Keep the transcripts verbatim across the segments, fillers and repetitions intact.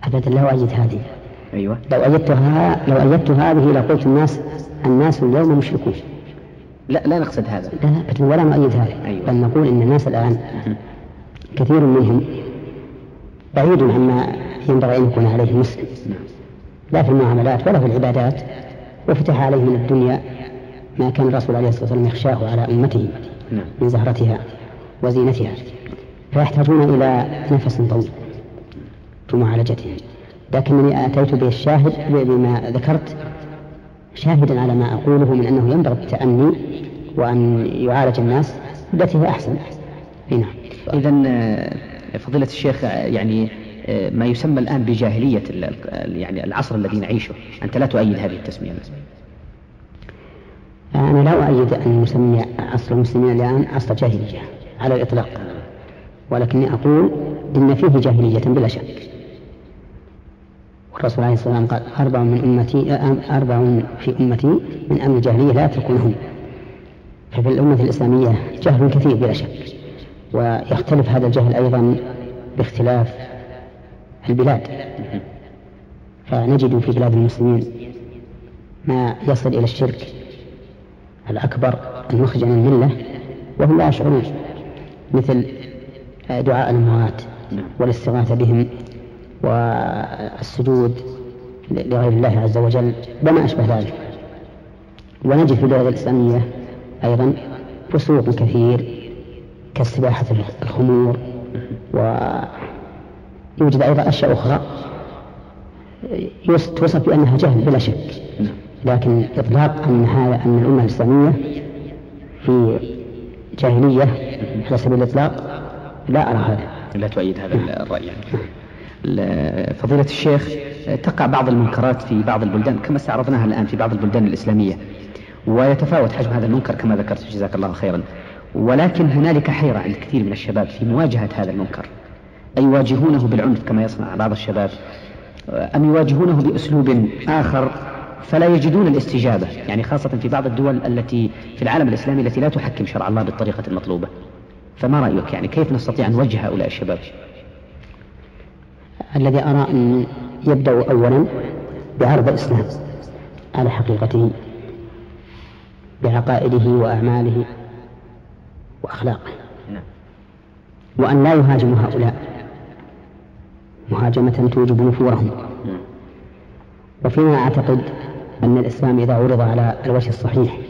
أبدا لو أجد هذه. أيوة. لو أجدتها لو أجدت هذه لقلت الناس الناس اليوم مشركون. لا لا نقصد هذا. لا ولا نؤيد هذا. أيوة. بل نقول إن الناس الآن كثير منهم بعيد عما ينبغي أن يكون عليه المسلم، لا في المعاملات ولا في العبادات، وفتح عليه من الدنيا ما كان الرسول عليه الصلاة والسلام يخشاه على أمته من زهرتها وزينتها، فيحتاجون إلى نفس طويل في معالجتهم. لكنني أتيت بالشاهد بما ذكرت شاهدا على ما أقوله من أنه ينبغي التأني وأن يعالج الناس التي هي أحسن. نعم. إذن فضيلة الشيخ، يعني ما يسمى الآن بجاهلية يعني العصر الذي نعيشه، أنت لا تؤيد هذه التسمية؟ أنا لا أؤيد أن نسمي عصر المسلمين الآن عصر جاهلية على الإطلاق، ولكني أقول إن فيه جاهلية بلا شك. والرسول عليه الصلاة والسلام قال أربع من أمتي أربع في أمتي من أمر الجاهلية لا يتركونهم. ففي الأمة الإسلامية جهل كثير بلا شك، ويختلف هذا الجهل أيضا باختلاف البلاد، فنجد في بلاد المسلمين ما يصل إلى الشرك الأكبر المخرج عن الملة وهم لا يشعرون، مثل دعاء الأموات والاستغاثة بهم والسجود لغير الله عز وجل وما أشبه ذلك. ونجد في البلاد الإسلامية أيضا فسوق كثير كالسباحة الخمور، ويوجد أيضا أشياء أخرى توصف بأنها جهل بلا شك، لكن إطلاق أن هذا أن الأمة الإسلامية في جاهلية على سبيل الإطلاق لا أرى هذا. لا تؤيد هذا الرأي يعني. فضيلة الشيخ، تقع بعض المنكرات في بعض البلدان كما استعرضناها الآن في بعض البلدان الإسلامية، ويتفاوت حجم هذا المنكر كما ذكرت جزاك الله خيرا، ولكن هنالك حيرة عند كثير من الشباب في مواجهة هذا المنكر، أي يواجهونه بالعنف كما يصنع بعض الشباب، أم يواجهونه بأسلوب آخر فلا يجدون الاستجابة، يعني خاصة في بعض الدول التي في العالم الإسلامي التي لا تحكم شرع الله بالطريقة المطلوبة. فما رأيك، يعني كيف نستطيع أن نوجه هؤلاء الشباب؟ الذي أرى أن يبدأ أولا بعرض الإسلام على حقيقته بعقائده وأعماله وأخلاقه، وأن لا يهاجم هؤلاء مهاجمة توجب نفورهم. وفيما أعتقد أن الإسلام إذا عرض على الوجه الصحيح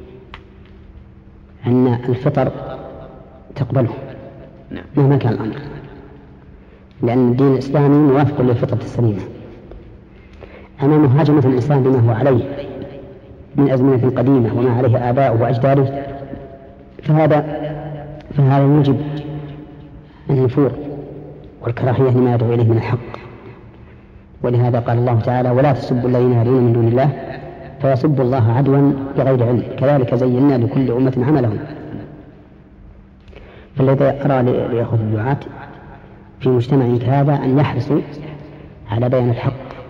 أن الفطر تقبله مهما كان الأمر، لأن الدين الإسلامي موافق للفطرة السليمة. أما مهاجمة الإنسان بما هو عليه من أزمنة قديمة وما عليه آباؤه وأجداده فهذا فهذا يوجب النفور والكراهية لما يدعو إليه من الحق. ولهذا قال الله تعالى: ولا تسبوا الذين يدعون من دون الله فيسبوا الله عدوا بغير علم كذلك زينا لكل أمة عملهم. فالذي أرى ليأخذ الدعاة في مجتمع كهذا أن يحرصوا على بيان الحق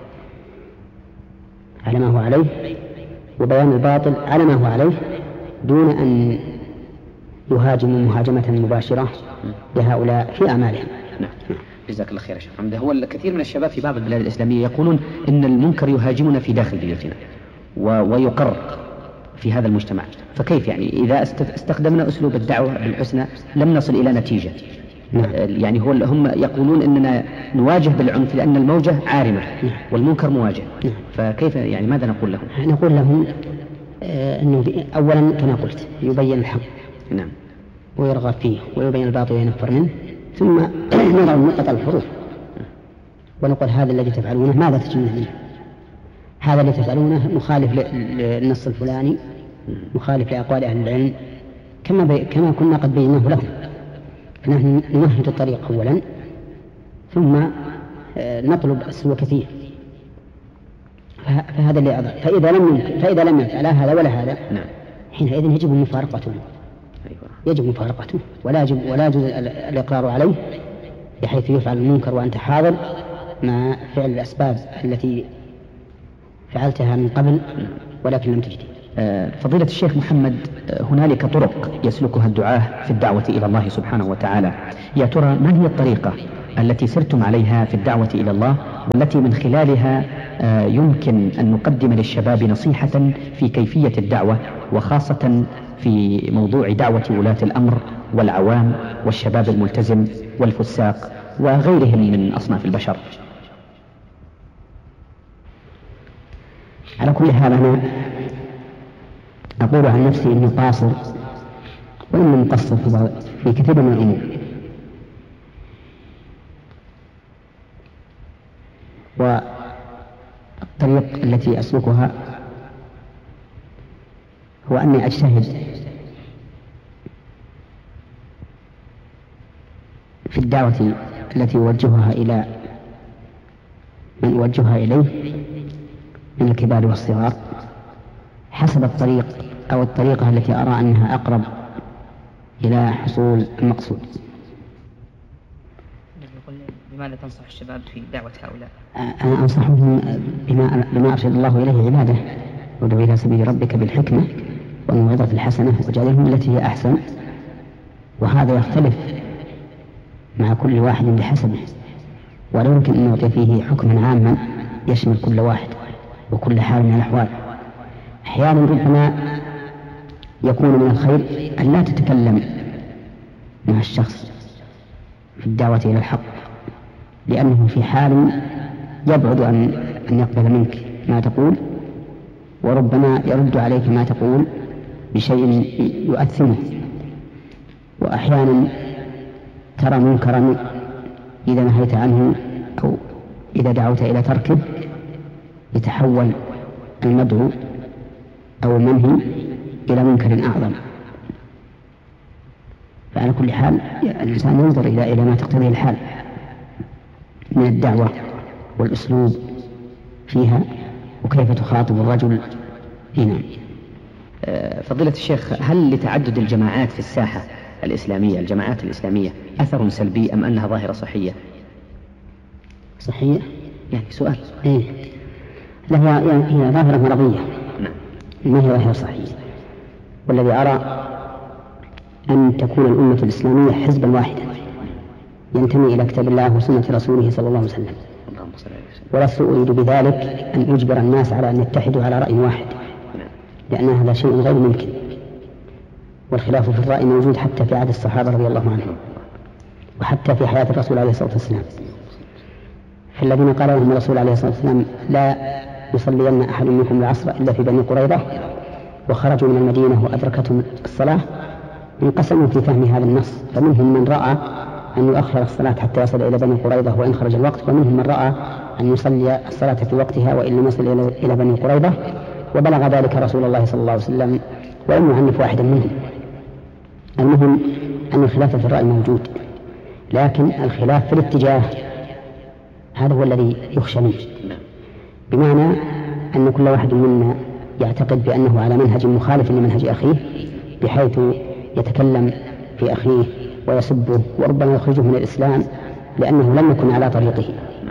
على ما هو عليه وبيان الباطل على ما هو عليه، دون أن يهاجموا مهاجمة مباشرة لهؤلاء في أعمالهم. نعم. جزاك الله خير يا شيخ حمد. هو الكثير من الشباب في بعض البلاد الإسلامية يقولون إن المنكر يهاجمنا في داخل بيوتنا ويقر في هذا المجتمع، فكيف يعني إذا استخدمنا أسلوب الدعوة بالحسنى لم نصل إلى نتيجة؟ نعم. يعني هو هم يقولون إننا نواجه بالعنف لأن الموجة عارمة والمنكر مواجه. نعم. فكيف يعني ماذا نقول لهم؟ نقول لهم آه أنه أولا كما قلت يبين الحق، نعم، ويرغب فيه ويبين الباطل وينفر منه، ثم نضع نقطة الحروف ونقول هذا الذي تفعلونه ماذا تجنون منه، هذا الذي تفعلونه مخالف للنص الفلاني، مخالف لأقوال أهل العلم كما, بي... كما كنا قد بيناه لهم. فنحن نمهد الطريق أولا ثم نطلب السوء كثير، فهذا اللي أضع. فإذا لم فإذا لم يفعل هذا ولا هذا حينئذ يجب مفارقته، يجب مفارقته ولا يجب ولا يجوز الإقرار عليه بحيث يفعل المنكر وأنت حاضر مع فعل الأسباب التي فعلتها من قبل ولكن لم تجدي. فضيلة الشيخ محمد، هنالك طرق يسلكها الدعاة في الدعوة إلى الله سبحانه وتعالى، يا ترى ما هي الطريقة التي سرتم عليها في الدعوة إلى الله والتي من خلالها يمكن أن نقدم للشباب نصيحة في كيفية الدعوة، وخاصة في موضوع دعوة ولاة الأمر والعوام والشباب الملتزم والفساق وغيرهم من أصناف البشر. على كل حال أنا أقول عن نفسي إني قاصر وإني مقصر في كثير من الأمور، والطريق التي أسلكها هو أني أجتهد في الدعوة التي أوجهها إلى من أوجهها إليه من الكبار والصغار حسب الطريق أو الطريقة التي أرى أنها أقرب إلى حصول المقصود. لماذا تنصح الشباب في دعوة هؤلاء؟ أنا أنصحهم بما, بما أرشد الله إليه عباده، ودعو إلى سبيل ربك بالحكمة والموعظة الحسنة وجعلهم التي هي أحسن، وهذا يختلف مع كل واحد بحسبه، ولا يمكن أن نعطي فيه حكما عاما يشمل كل واحد وكل حال من الأحوال. أحيانا ربما يكون من الخير أن لا تتكلم مع الشخص في الدعوة إلى الحق، لأنه في حال يبعد أن أن يقبل منك ما تقول، وربما يرد عليك ما تقول بشيء يؤثمه. وأحيانا ترى منكرا إذا نهيت عنه أو إذا دعوت إلى تركه يتحول المدعو أو المنهي إلى منكر أعظم. فعلى كل حال الإنسان ينظر إلى إلى ما تقتضيه الحال من الدعوة والأسلوب فيها وكيف تخاطب الرجل هنا. فضيلة الشيخ، هل لتعدد الجماعات في الساحة الإسلامية الجماعات الإسلامية أثر سلبي أم أنها ظاهرة صحية؟ صحية؟ يعني سؤال. إيه، لا هي هي ظاهرة مرضية. نعم. ما هي ظاهرة صحية. والذي أرى أن تكون الأمة الإسلامية حزبا واحدا ينتمي إلى كتاب الله وسنة رسوله صلى الله عليه وسلم، ولست أريد بذلك أن أجبر الناس على أن يتحدوا على رأي واحد، لأن هذا شيء غير ممكن، والخلاف في الرأي موجود حتى في عهد الصحابة رضي الله عنهم وحتى في حياة الرسول عليه الصلاة والسلام. فالذين قال لهم الرسول عليه الصلاة والسلام لا يصلين أحد منكم العصر إلا في بني قريظة، وخرجوا من المدينة وأدركتهم الصلاة، انقسموا في فهم هذا النص، فمنهم من رأى أن يؤخر الصلاة حتى يصل إلى بني قريظة وإن خرج الوقت، ومنهم من رأى أن يصلي الصلاة في وقتها وإن لم يصل إلى بني قريظة، وبلغ ذلك رسول الله صلى الله عليه وسلم ولم يعنف واحدا منهم. المهم أن الخلاف في الرأي موجود، لكن الخلاف في الاتجاه هذا هو الذي يخشى منه، بمعنى أن كل واحد منا يعتقد بأنه على منهج مخالف لمنهج أخيه، بحيث يتكلم في أخيه ويسبه وربما يخرجه من الإسلام لأنه لم يكن على طريقه.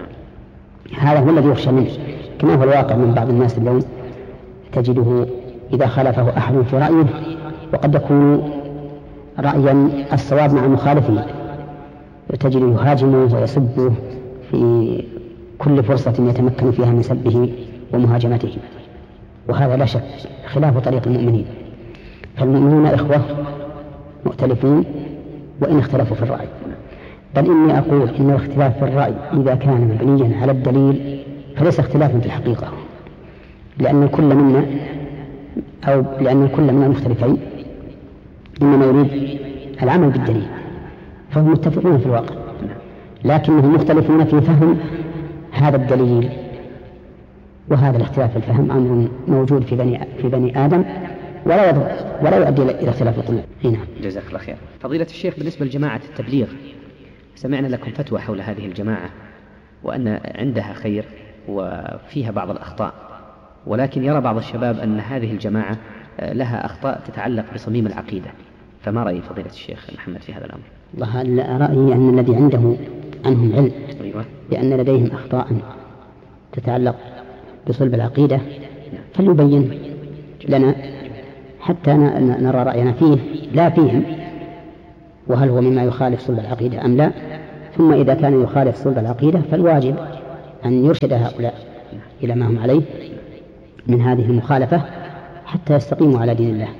هذا هو الذي يخشى منه، كما هو الواقع من بعض الناس اليوم، تجده إذا خالفه أحد في رأيه وقد يكون رأيا الصواب مع مخالفه تجده يهاجمه ويسبه في كل فرصة يتمكن فيها من سبه ومهاجمته، وهذا لا شك خلاف طريق المؤمنين. فالمؤمنون إخوة مؤتلفون وإن اختلفوا في الرأي، بل إني أقول إن الاختلاف في الرأي إذا كان مبنيا على الدليل فليس اختلافا في الحقيقة، لأن الكل منا أو لأن الكل من المختلفين إنما يريد العمل بالدليل، فهم متفقون في الواقع، لكنهم مختلفون في فهم هذا الدليل، وهذا الاختلاف في الفهم أمر موجود في بني في بني آدم ولا يضر ولا يؤدي إلى اختلاف القلوب. هنا جزاك الله خير. فضيلة الشيخ، بالنسبة لجماعة التبليغ سمعنا لكم فتوى حول هذه الجماعة وأن عندها خير وفيها بعض الأخطاء، ولكن يرى بعض الشباب أن هذه الجماعة لها أخطاء تتعلق بصميم العقيدة، فما رأي فضيلة الشيخ محمد في هذا الأمر؟ والله رأيي أن الذي عنده عنهم علم أيوة. بأن لديهم أخطاء تتعلق بصلب العقيدة فليبين لنا حتى نرى رأينا فيه لا فيهم، وهل هو مما يخالف صلب العقيدة أم لا. ثم إذا كان يخالف صلب العقيدة فالواجب أن يرشد هؤلاء إلى ما هم عليه من هذه المخالفة حتى يستقيموا على دين الله.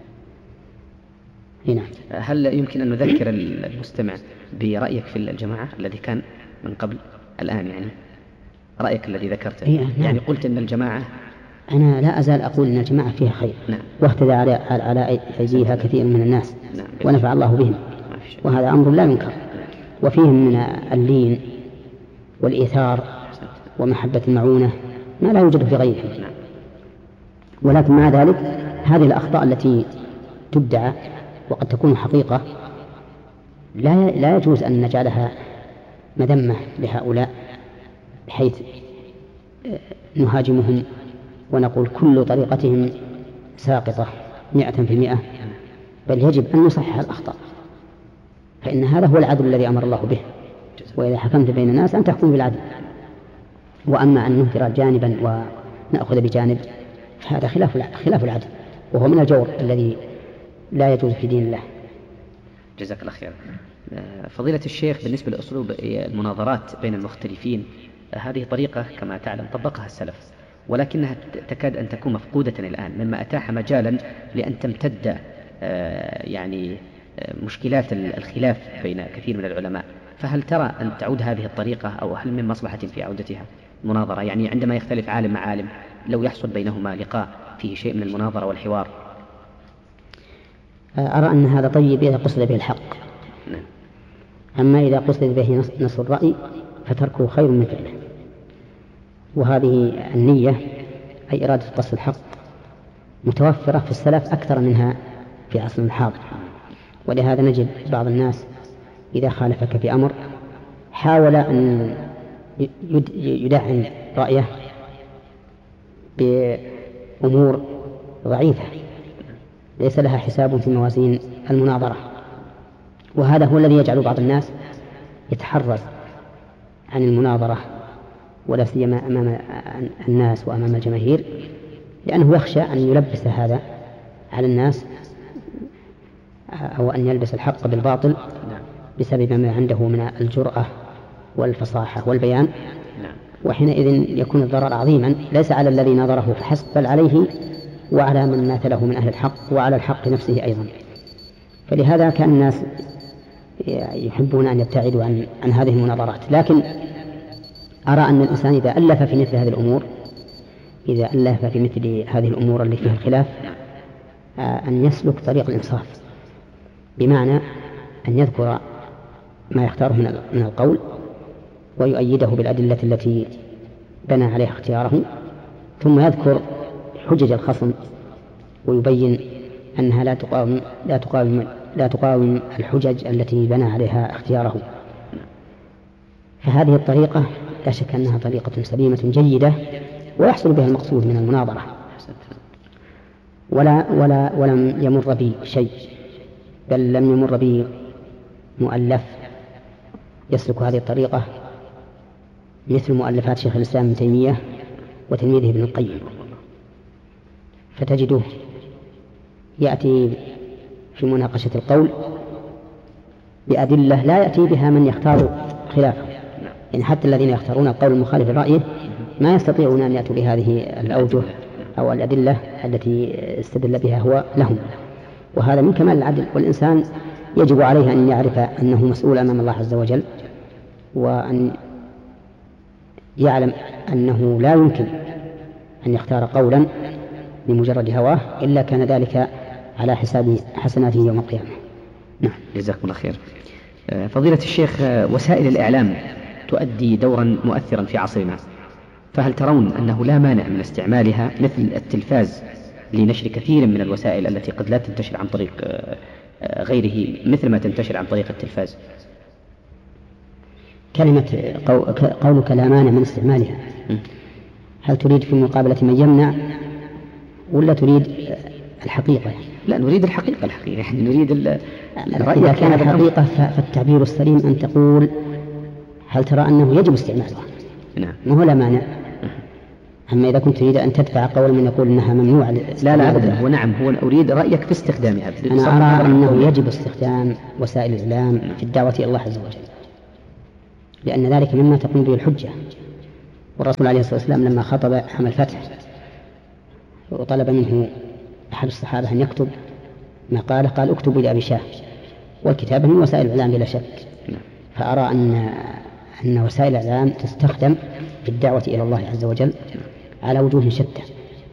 هنا. هل يمكن أن نذكر المستمع برأيك في الجماعة الذي كان من قبل الآن، يعني رأيك الذي ذكرته؟ إيه نعم. يعني قلت أن الجماعة، أنا لا أزال أقول أن الجماعة فيها خير. نعم. واهتدى على على أيديها كثير من الناس. نعم. ونفع الله بهم، وهذا أمر لا ينكر. وفيهم من اللين والإيثار ومحبة المعونة ما لا يوجد في غيرهم. نعم. ولكن مع ذلك هذه الأخطاء التي تدعى وقد تكون حقيقة لا لا يجوز أن نجعلها مذمة لهؤلاء بحيث نهاجمهم ونقول كل طريقتهم ساقطة مئة في المئة، بل يجب أن نصحح الأخطاء، فإن هذا هو العدل الذي أمر الله به. وإذا حكمت بين الناس أن تحكم بالعدل. وأما أن نهدر جانبا ونأخذ بجانب فهذا خلاف خلاف العدل، وهو من الجور الذي لا يجوز في دين الله. جزاك الله خير. فضيلة الشيخ، بالنسبة لأسلوب المناظرات بين المختلفين، هذه طريقة كما تعلم طبقها السلف، ولكنها تكاد أن تكون مفقودة الآن، مما أتاح مجالا لأن تمتد يعني مشكلات الخلاف بين كثير من العلماء. فهل ترى أن تعود هذه الطريقة، أو هل من مصلحة في عودتها المناظرة؟ يعني عندما يختلف عالم مع عالم لو يحصل بينهما لقاء فيه شيء من المناظرة والحوار. أرى أن هذا طيب إذا قصد به الحق. نعم. أما إذا قصد به نص الرأي فتركه خير من فعله. وهذه النية أي إرادة قصد الحق متوفرة في السلف أكثر منها في عصرنا الحاضر. ولهذا نجد بعض الناس إذا خالفك في أمر حاول أن يدعم رأيه بأمور ضعيفة ليس لها حساب في موازين المناظرة، وهذا هو الذي يجعل بعض الناس يتحرز عن المناظرة ولا سيما أمام الناس وأمام الجماهير، لأنه يخشى أن يلبس هذا على الناس أو أن يلبس الحق بالباطل بسبب ما عنده من الجرأة والفصاحة والبيان. وحينئذ يكون الضرر عظيما ليس على الذي نظره فحسب بل عليه وعلى من ماثله من أهل الحق وعلى الحق نفسه أيضا. فلهذا كان الناس يحبون أن يبتعدوا عن, عن هذه المناظرات. لكن أرى أن الإنسان إذا ألف في مثل هذه الأمور إذا ألف في مثل هذه الأمور اللي فيها الخلاف أن يسلك طريق الإنصاف، بمعنى أن يذكر ما يختاره من القول ويؤيده بالأدلة التي بنى عليها اختياره، ثم يذكر حجج الخصم ويبين أنها لا تقاوم لا تقاوم لا تقاوم الحجج التي بنى عليها اختياره. فهذه الطريقة لا شك أنها طريقة سليمة جيدة ويحصل بها المقصود من المناظرة. ولا ولا ولم يمر بي شيء، بل لم يمر بي مؤلف يسلك هذه الطريقة مثل مؤلفات شيخ الإسلام ابن تيمية وتلميذه ابن القيم، فتجده يأتي في مناقشة القول بأدلة لا يأتي بها من يختار خلافه. يعني حتى الذين يختارون القول المخالف لرأيه ما يستطيعون أن يأتوا بهذه الأوجه أو الأدلة التي استدل بها هو لهم، وهذا من كمال العدل. والإنسان يجب عليه أن يعرف أنه مسؤول أمام الله عز وجل، وأن يعلم أنه لا يمكن أن يختار قولا بمجرد هواه إلا كان ذلك على حساب حسناته يوم القيامة. نعم، جزاكم الله خير. فضيلة الشيخ، وسائل الإعلام تؤدي دورا مؤثرا في عصرنا، فهل ترون أنه لا مانع من استعمالها مثل التلفاز لنشر كثير من الوسائل التي قد لا تنتشر عن طريق غيره مثل ما تنتشر عن طريق التلفاز؟ كلمة قولك لا مانع من استعمالها، هل تريد في مقابلة من يمنع ولا تريد الحقيقة؟ لا، نريد الحقيقة. الحقيقة يعني نريد الرأي. إذا كان الحقيقة فالتعبير السليم أن تقول هل ترى أنه يجب استعمالها؟ نعم، ما هو لا مانع. أما إذا كنت تريد أن تدفع قول من يقول أنها ممنوع، لا لا أبدا، هو نعم، هو أريد رأيك في استخدامها. أنا أرى أنه يجب استخدام وسائل الإعلام في الدعوة إلى الله عز وجل، لأن ذلك مما تقوم به الحجة. والرسول عليه الصلاة والسلام لما خطب عام الفتح وطلب منه أحد الصحابة أن يكتب ما قال قال اكتبوا لأبي شاه، والكتابة من وسائل الإعلام بلا شك. فأرى أن أن وسائل الإعلام تستخدم في الدعوة إلى الله عز وجل على وجوه شتى،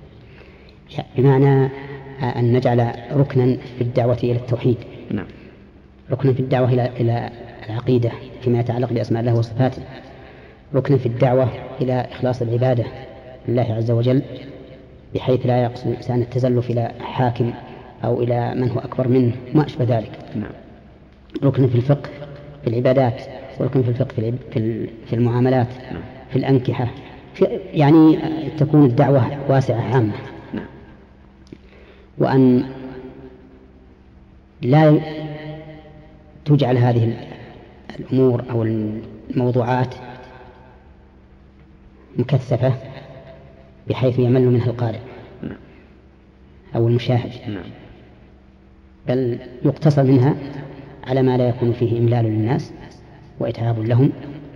بمعنى أن نجعل ركنا في الدعوة إلى التوحيد، نعم. ركنا في الدعوة إلى إلى العقيدة فيما يتعلق بأسماء الله وصفاته، ركنا في الدعوة إلى إخلاص العبادة لله عز وجل بحيث لا يقصد الإنسان التزلف إلى حاكم أو إلى من هو أكبر منه ما أشبه ذلك. نعم. ركنا في الفقه في العبادات، وركنا في الفقه في في في المعاملات، نعم. في الأنكحة، في يعني تكون الدعوة واسعة عامة. نعم. وأن لا تجعل هذه الأمور أو الموضوعات مكثفة بحيث يمل منها القارئ أو المشاهد، بل يقتصر منها على ما لا يكون فيه إملال للناس وإتعاب لهم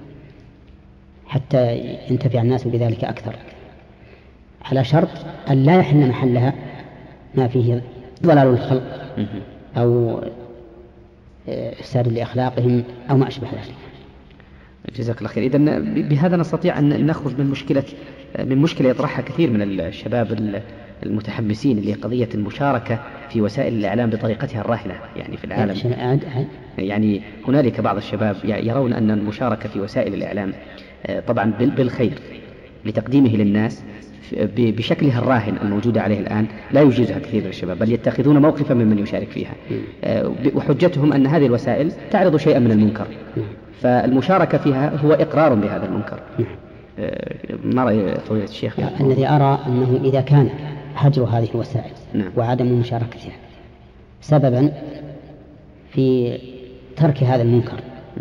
حتى ينتفع الناس بذلك أكثر، على شرط أن لا يحل محلها ما فيه ضلال الخلق أو إفساد لأخلاقهم أو ما أشبه ذلك. جزاك الله خير. إذن بهذا نستطيع أن نخرج من مشكلة من مشكلة يطرحها كثير من الشباب المتحمسين اللي هي قضية المشاركة في وسائل الإعلام بطريقتها الراهنة يعني في العالم. يعني هنالك بعض الشباب يرون أن المشاركة في وسائل الإعلام طبعا بالخير لتقديمه للناس بشكلها الراهن الموجودة عليه الآن لا يجيزها كثير من الشباب، بل يتخذون موقفا ممن يشارك فيها، وحجتهم أن هذه الوسائل تعرض شيئا من المنكر، فالمشاركة فيها هو إقرار بهذا المنكر. ما رأي فضيلة الشيخ؟ الذي أرى أنه إذا كان هجر هذه الوسائل نعم. وعدم مشاركتها سببا في ترك هذا المنكر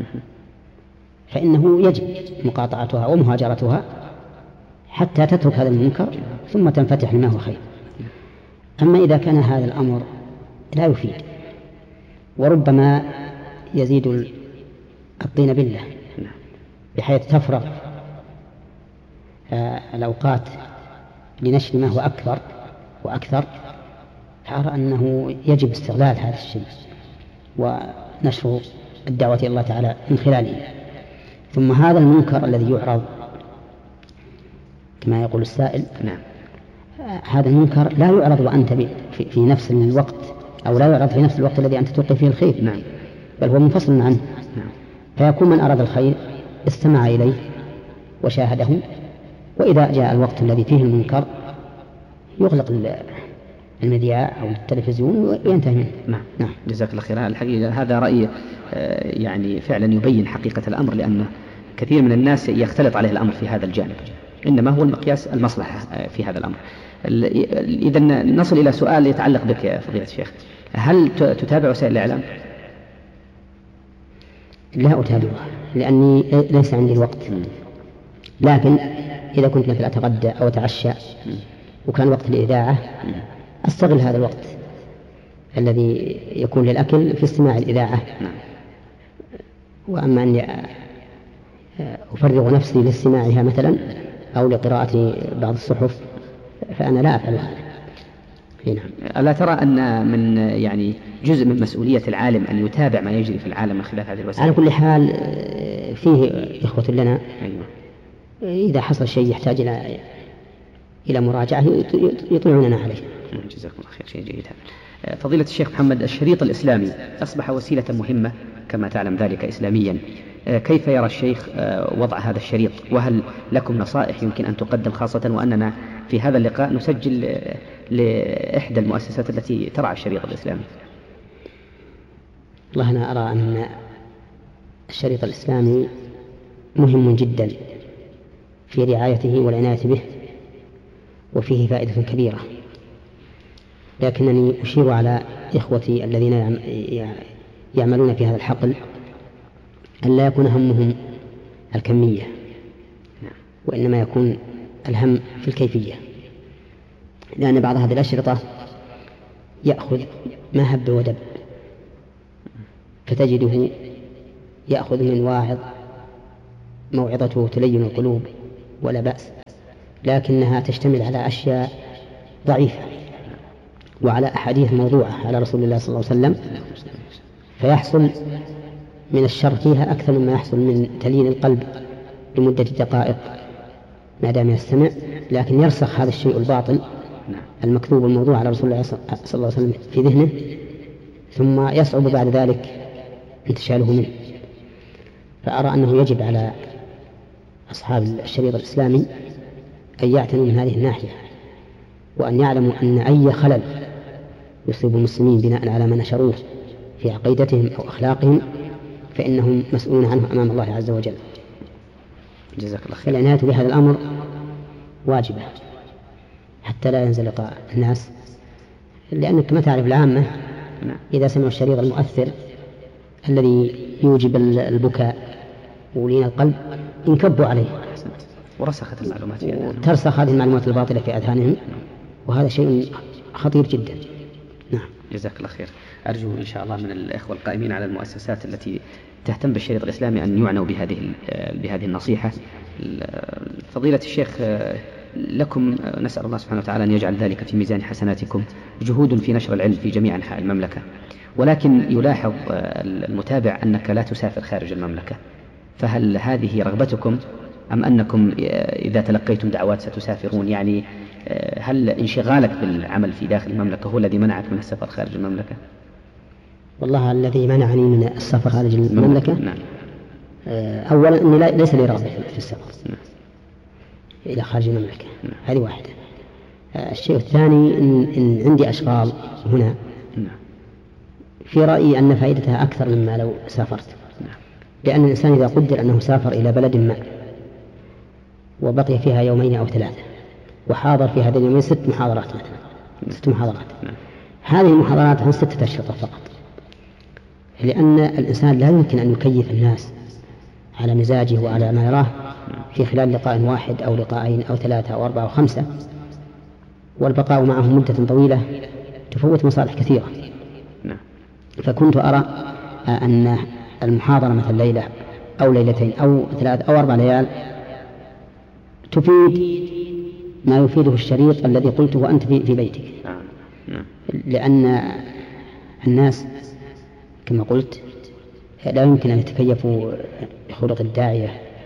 فإنه يجب مقاطعتها ومهاجرتها حتى تترك هذا المنكر ثم تنفتح لما هو خير. أما إذا كان هذا الأمر لا يفيد وربما يزيد الطين بالله بحيث تفرغ الأوقات لنشر ما هو أكثر وأكثر، فأرى أنه يجب استغلال هذا الشيء ونشر الدعوة إلى الله تعالى من خلاله. ثم هذا المنكر الذي يعرض كما يقول السائل نعم. هذا المنكر لا يعرض وأنت في, في نفس الوقت أو لا يعرض في نفس الوقت الذي أنت تلقي فيه الخير نعم. بل هو منفصل عنه نعم. فيكون من أراد الخير استمع إليه وشاهده، وإذا جاء الوقت الذي فيه المنكر يغلق المذياع أو التلفزيون وينتهي منه. نعم. نعم. جزاك الله خير. الحقيقة هذا رأي يعني فعلا يبين حقيقة الأمر، لأنه كثير من الناس يختلط عليه الأمر في هذا الجانب، إنما هو المقياس المصلحة في هذا الأمر. إذا نصل إلى سؤال يتعلق بك يا فضيلة الشيخ، هل تتابع وسائل الإعلام؟ لا أتابعها لأني ليس عندي الوقت، لكن إذا كنت مثل أتغدى أو أتعشى وكان وقت الإذاعة أستغل هذا الوقت الذي يكون للأكل في استماع الإذاعة. وأما أني أفرغ نفسي لاستماعها مثلا أو لقراءة بعض الصحف فأنا لا أفعل هذا. نعم. ألا ترى أن من يعني جزء من مسؤولية العالم أن يتابع ما يجري في العالم من خلال هذه الوسائل؟ على كل حال فيه إخوة لنا أيوة. إذا حصل شيء يحتاج إلى إلى مراجعة يطلعوننا عليه. جزاكم الله خير. شيء جيد هذا. فضيلة الشيخ محمد، الشريط الإسلامي أصبح وسيلة مهمة كما تعلم ذلك إسلاميا، كيف يرى الشيخ وضع هذا الشريط؟ وهل لكم نصائح يمكن أن تقدم، خاصة وأننا في هذا اللقاء نسجل لإحدى المؤسسات التي ترعى الشريط الإسلامي؟ والله أنا أرى أن الشريط الإسلامي مهم جدا في رعايته والعناية به وفيه فائدة كبيرة، لكنني أشير على إخوتي الذين يعملون في هذا الحقل أن لا يكون همهم الكمية وإنما يكون الهم في الكيفية، لأن بعض هذه الأشرطة يأخذ ما هب ودب فتجده يأخذ من واعظ موعظته تلين القلوب ولا بأس، لكنها تشتمل على أشياء ضعيفة وعلى أحاديث موضوعة على رسول الله صلى الله عليه وسلم، فيحصل من الشر فيها أكثر مما يحصل من تليين القلب لمدة دقائق ما دام يستمع، لكن يرسخ هذا الشيء الباطل المكذوب الموضوع على رسول الله صلى الله عليه وسلم في ذهنه، ثم يصعب بعد ذلك انتشاله منه. فأرى أنه يجب على أصحاب الشريط الإسلامي أن يعتنوا من هذه الناحية، وأن يعلموا أن أي خلل يصيب المسلمين بناء على ما نشروه في عقيدتهم أو أخلاقهم فإنهم مسؤولون عنه أمام الله عز وجل. جزاك الله خير. فالعناية بهذا الأمر واجبة حتى لا ينزل الناس، لأنك ما تعرف العامة إذا سمعوا الشريط المؤثر الذي يوجب البكاء ولين القلب ينكبوا عليه ورسخت المعلومات ترسخ هذه المعلومات الباطلة في أذهانهم، وهذا شيء خطير جدا. نعم. جزاك الله خير. أرجو إن شاء الله من الإخوة القائمين على المؤسسات التي تهتم بالشريط الإسلامي أن يعنوا بهذه بهذه النصيحة. فضيلة الشيخ، لكم نسأل الله سبحانه وتعالى أن يجعل ذلك في ميزان حسناتكم، جهود في نشر العلم في جميع أنحاء المملكة، ولكن يلاحظ المتابع أنك لا تسافر خارج المملكة، فهل هذه رغبتكم أم أنكم إذا تلقيتم دعوات ستسافرون؟ يعني هل انشغالك بالعمل في داخل المملكة هو الذي منعك من السفر خارج المملكة؟ والله الذي منعني من السفر خارج المملكة نعم. أولا أني ليس لي رغبة في السفر نعم. إلى خارج المملكة نعم. هذه واحدة. الشيء الثاني إن, إن عندي أشغال هنا نعم. في رأيي أن فائدتها أكثر مما لو سافرت نعم. لأن الإنسان إذا قدر أنه سافر إلى بلد ما وبقي فيها يومين أو ثلاثة وحاضر في هذه اليومين ست محاضرات مثلا نعم. ست محاضرات نعم. هذه المحاضرات عن ستة أشرطة فقط، لأن الإنسان لا يمكن أن يكيف الناس على مزاجه وعلى ما يراه في خلال لقاء واحد أو لقاءين أو ثلاثة أو أربعة أو خمسة، والبقاء معهم مدة طويلة تفوت مصالح كثيرة. فكنت أرى أن المحاضرة مثل ليلة أو ليلتين أو ثلاث أو أربع ليال تفيد ما يفيده الشريط الذي قلته وأنت في بيتك، لأن الناس كما قلت لا يمكن أن يتكيفوا بخلق الداعية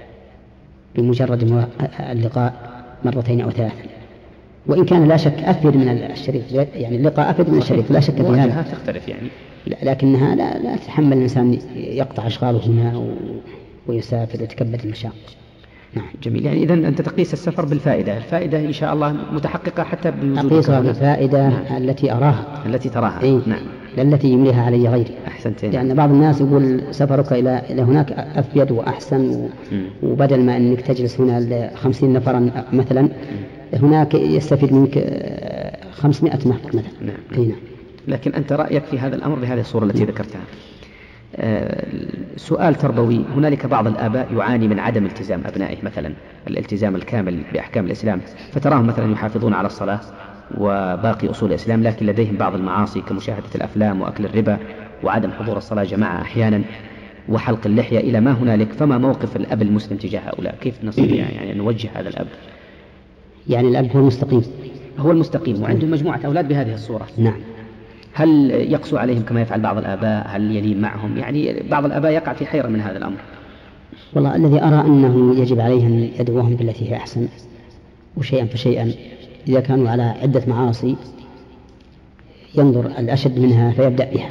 بمجرد اللقاء مرتين أو ثلاثة، وإن كان لا شك أفيد من الشريط، يعني اللقاء أفيد من الشريط لا شك في هذا تختلف يعني، لكنها لا, لا تتحمل الإنسان يقطع أشغاله هنا ويسافر ويتكبد المشاق. نعم. جميل. يعني إذن أنت تقيس السفر بالفائدة، الفائدة إن شاء الله متحققة حتى بوجودك. أقيسها بالفائدة نعم. التي أراها التي تراها إيه؟ نعم. التي يمليها علي غيري. أحسنتين. لأن بعض الناس يقول سفرك إلى إلى هناك أفيد وأحسن و... وبدل ما أنك تجلس هنا لخمسين نفرا مثلا م. هناك يستفيد منك خمسمائة نفر مثلا. نعم. نعم. لكن أنت رأيك في هذا الأمر بهذه الصورة التي نعم. ذكرتها. آه سؤال تربوي، هنالك بعض الآباء يعاني من عدم التزام أبنائه، مثلا الالتزام الكامل بأحكام الإسلام، فتراهم مثلا يحافظون على الصلاة وباقي أصول الإسلام، لكن لديهم بعض المعاصي كمشاهدة الأفلام وأكل الربا وعدم حضور الصلاة جماعة أحيانا وحلق اللحية إلى ما هنالك. فما موقف الأب المسلم تجاه هؤلاء؟ كيف نستطيع يعني نوجه هذا الأب؟ يعني الأب هو المستقيم، هو المستقيم وعنده مجموعة أولاد بهذه الصورة. نعم. هل يقسو عليهم كما يفعل بعض الآباء؟ هل يلين معهم؟ يعني بعض الآباء يقع في حيرة من هذا الأمر. والله الذي أرى أنه يجب عليه أن يدعوهم بالتي هي أحسن، وشيئا فشيئا. إذا كانوا على عدة معاصي ينظر الأشد منها فيبدأ بها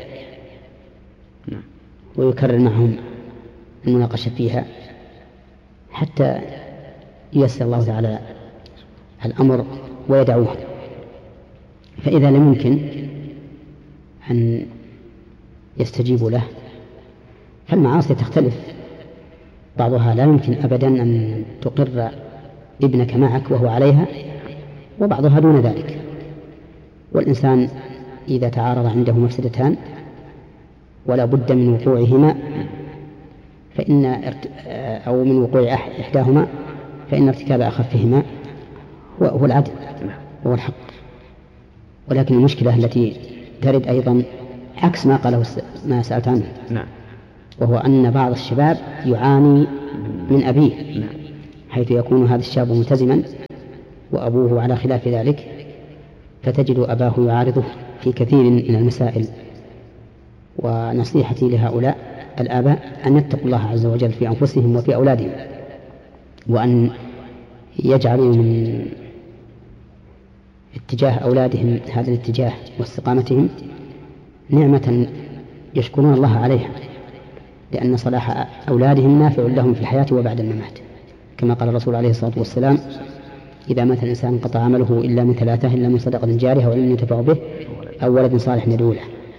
ويكرر معهم المناقشة فيها حتى ييسر الله تعالى الأمر ويدعوه. فإذا لم يمكن أن يستجيبوا له فالمعاصي تختلف، بعضها لا يمكن أبدا أن تقر ابنك معك وهو عليها، وبعضها دون ذلك. والإنسان إذا تعارض عنده مفسدتان ولا بد من وقوعهما فإن أو من وقوع إحداهما فإن ارتكاب أخفهما هو العدل وهو الحق. ولكن المشكلة التي ترد أيضا عكس ما قاله ما سألت عنه، نعم. وهو أن بعض الشباب يعاني من أبيه، نعم. حيث يكون هذا الشاب ملتزما وأبوه على خلاف ذلك، فتجد أباه يعارضه في كثير من المسائل. ونصيحتي لهؤلاء الآباء أن يتقوا الله عز وجل في أنفسهم وفي أولادهم، وأن يجعلوا من اتجاه أولادهم هذا الاتجاه واستقامتهم نعمة يشكرون الله عليها، لأن صلاح أولادهم نافع لهم في الحياة وبعد الممات، كما قال الرسول عليه الصلاة والسلام: إذا مات الإنسان انقطع عمله إلا من ثلاثة، إلا من صدقة جارية وعلم ينتفع به أو ولد صالح يدعو له.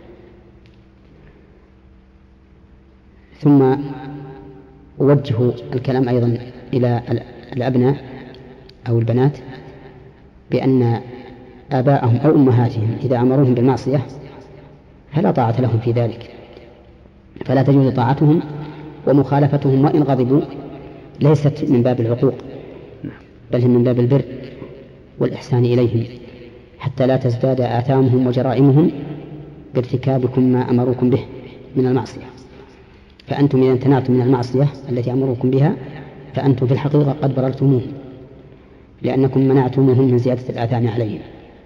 ثم أوجه الكلام أيضا إلى الأبناء أو البنات بأن آباءهم أو أمهاتهم إذا أمروهم بالمعصية فلا طاعة لهم في ذلك، فلا تجوز طاعتهم، ومخالفتهم وإن غضبوا ليست من باب العقوق، بل هي من باب البر والإحسان إليهم، حتى لا تزداد آثامهم وجرائمهم بارتكابكم ما أمروكم به من المعصية. فأنتم إذا امتنعتم من المعصية التي أمروكم بها فأنتم في الحقيقة قد بررتموهم، لأنكم منعتموهم من زيادة الآثام عليهم.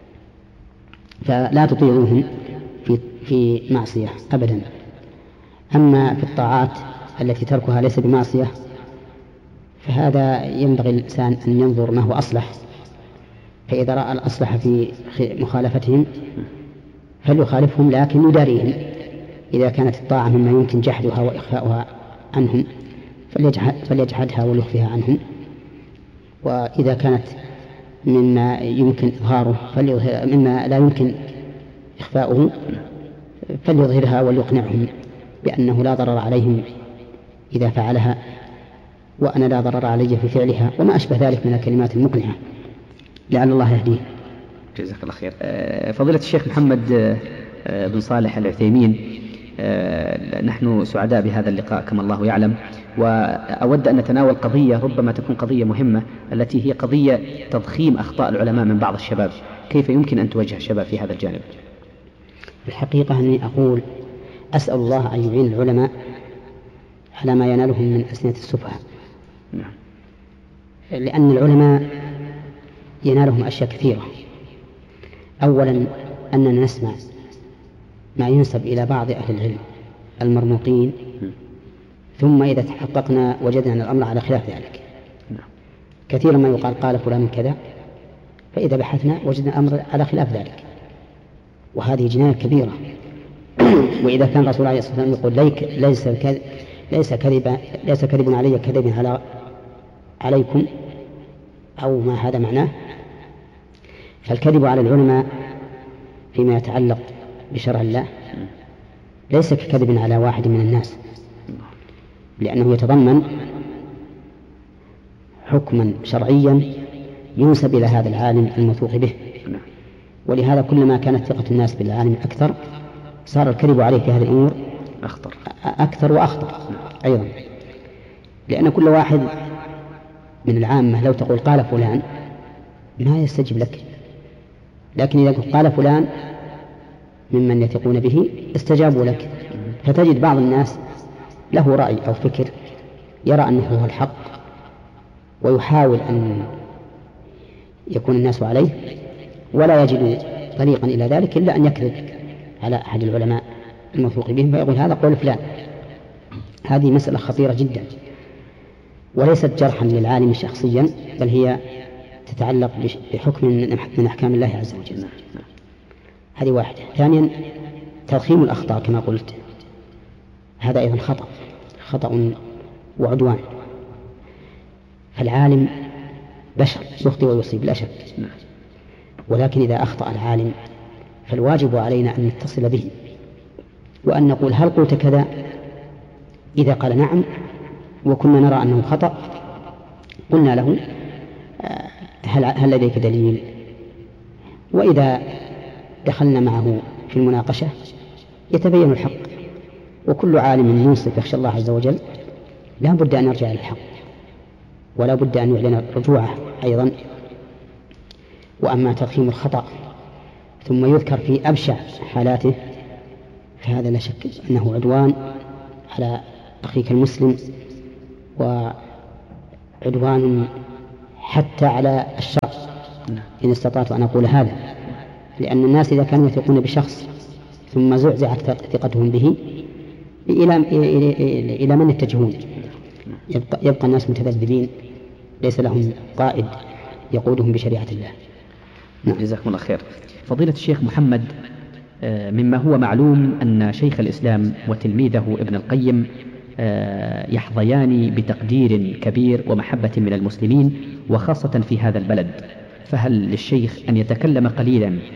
فلا تطيعوهم في, في معصية أبدا. أما في الطاعات التي تركها ليس بمعصية فهذا ينبغي الإنسان أن ينظر ما هو أصلح، فإذا رأى الأصلح في مخالفتهم فليخالفهم لكن يداريهم. إذا كانت الطاعة مما يمكن جحدها وإخفاؤها عنهم فليجحد فليجحدها ويخفيها عنهم، وإذا كانت مما يمكن إظهاره فليظهر، مما لا يمكن إخفاؤه فليظهرها وليقنعهم بأنه لا ضرر عليهم إذا فعلها، وأنا لا ضرر علي في فعلها، وما أشبه ذلك من الكلمات المقنعة، لعل الله يهديه. جزاك الله خير. فضيلة الشيخ محمد بن صالح العثيمين، نحن سعداء بهذا اللقاء كما الله يعلم، وأود أن نتناول قضية ربما تكون قضية مهمة، التي هي قضية تضخيم أخطاء العلماء من بعض الشباب. كيف يمكن أن توجه الشباب في هذا الجانب؟ الحقيقة أني أقول أسأل الله أن يعين العلماء على ما ينالهم من أسنة السفهاء. نعم. لأن العلماء ينالهم أشياء كثيرة. أولا أننا نسمع ما ينسب إلى بعض أهل العلم المرموقين، ثم إذا تحققنا وجدنا الأمر على خلاف ذلك. كثيرا ما يقال قال فلان كذا، فإذا بحثنا وجدنا الأمر على خلاف ذلك، وهذه جناية كبيرة. وإذا كان الرسول عليه الصلاة والسلام يقول ليس كذب ليس كذب ليس كذب علي كذب على عليكم، أو ما هذا معناه، فالكذب على العلماء فيما يتعلق بشرع الله ليس ككذب على واحد من الناس، لأنه يتضمن حكما شرعيا ينسب إلى هذا العالم الموثوق به. ولهذا كلما كانت ثقة الناس بالعالم أكثر صار الكذب عليه في هذه الأمور أخطر أكثر وأخطر أيضا، لأن كل واحد من العامة لو تقول قال فلان ما يستجيب لك، لكن إذا قال فلان ممن يثقون به استجابوا لك. فتجد بعض الناس له رأي أو فكر يرى أنه هو الحق، ويحاول أن يكون الناس عليه، ولا يجد طريقا إلى ذلك إلا أن يكذب على أحد العلماء الموثوق بهم فيقول هذا قول فلان. هذه مسألة خطيرة جدا، وليست جرحا للعالم شخصيا، بل هي تتعلق بحكم من أحكام الله عز وجل. هذه واحدة. ثانيا تضخيم الأخطاء كما قلت، هذا أيضا خطأ خطأ وعدوان. فالعالم بشر يخطئ ويصيب لا شك، ولكن إذا أخطأ العالم فالواجب علينا أن نتصل به وأن نقول هل قلت كذا؟ إذا قال نعم وكنا نرى أنه خطأ قلنا له هل, هل لديك دليل؟ وإذا دخلنا معه في المناقشة يتبين الحق، وكل عالم منصف يخشى الله عز وجل لا بد أن يرجع إلى الحق، ولا بد أن يعلن رجوعه أيضا. وأما تضخيم الخطأ ثم يذكر في أبشع حالاته فهذا لا شك أنه عدوان على أخيك المسلم عدوان حتى على الشرع إن استطعت أن أقول هذا، لأن الناس إذا كانوا يثقون بشخص ثم زعزعت ثقتهم به إلى إلى من يتجهون؟ يبقى, يبقى الناس متذبذبين ليس لهم قائد يقودهم بشريعة الله. نعم. جزاكم الله خير. فضيلة الشيخ محمد، مما هو معلوم أن شيخ الإسلام وتلميذه ابن القيم يحظيان بتقدير كبير ومحبة من المسلمين وخاصة في هذا البلد، فهل للشيخ أن يتكلم قليلا